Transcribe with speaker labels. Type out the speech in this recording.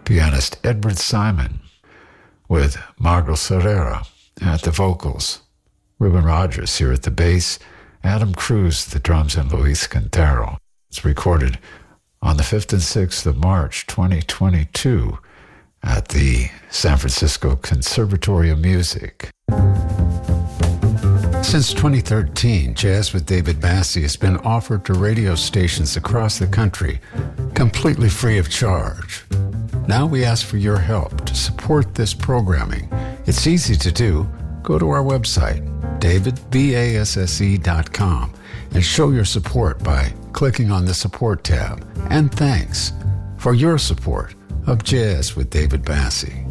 Speaker 1: pianist Edward Simon, with Margot Serrera at the vocals, Ruben Rogers here at the bass, Adam Cruz at the drums, and Luis Quintero. It's recorded on the 5th and 6th of March 2022 at the San Francisco Conservatory of Music. Since 2013, Jazz with David Bassi has been offered to radio stations across the country, completely free of charge. Now we ask for your help to support this programming. It's easy to do. Go to our website, davidbasse.com, and show your support by clicking on the Support tab. And thanks for your support of Jazz with David Bassi.